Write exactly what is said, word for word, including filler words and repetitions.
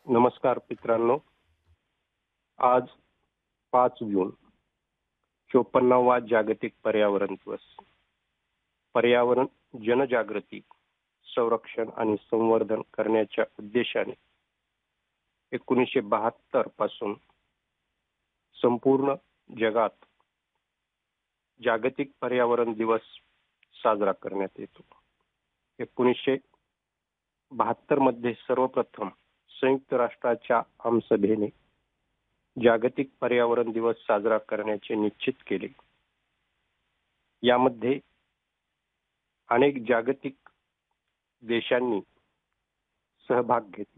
नमस्कार मित्रांनो. आज पाच जून चोपन्नावा जागतिक पर्यावरण दिवस. पर्यावरण जनजागृती, संरक्षण आणि संवर्धन करण्याच्या उद्देशाने एकोणीसशे बहात्तर पासून संपूर्ण जगात जागतिक पर्यावरण दिवस साजरा करण्यात येतो. एकोणीसशे बहात्तर मध्ये सर्वप्रथम संयुक्त राष्ट्राच्या आमसभेने जागतिक पर्यावरण दिवस साजरा करण्याचे निश्चित केले. यामध्ये अनेक जागतिक देशांनी सहभाग घेतला.